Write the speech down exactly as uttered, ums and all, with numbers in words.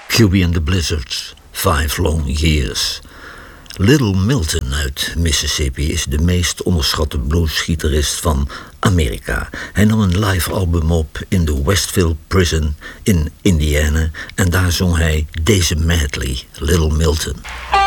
Q B and the Blizzards, Five Long Years. Little Milton uit Mississippi is de meest onderschatte bluesgitarist van Amerika. Hij nam een live album op in de Westville Prison in Indiana en daar zong hij deze medley, Little Milton.